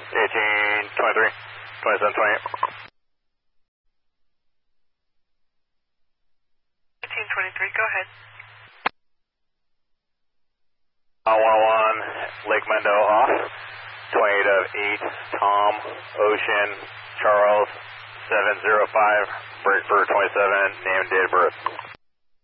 18, 23, 27, 28. 1823, go ahead. 111, Lake Mendo off. 28 of 8, Tom, Ocean, Charles, 705, break for 27, name, date of birth.